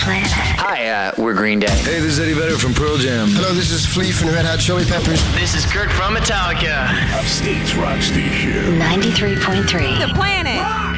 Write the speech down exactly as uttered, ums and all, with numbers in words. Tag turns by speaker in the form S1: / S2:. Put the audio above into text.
S1: Planet.
S2: Hi, uh, we're Green Day.
S3: Hey, this is Eddie Vedder from Pearl Jam.
S4: Hello, this is Flea from the Red Hot Chili Peppers.
S2: This is Kirk from Metallica.
S5: States Rock Station.
S1: ninety-three point three.
S6: The Planet.